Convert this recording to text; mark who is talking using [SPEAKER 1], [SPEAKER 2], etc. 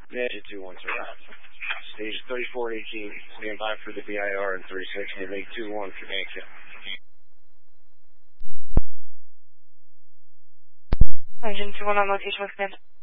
[SPEAKER 1] Engine 2-1, sir. Stage 3418, stand by for the BIR and 360, make 2-1, thank you.
[SPEAKER 2] Engine 2-1 on location with command.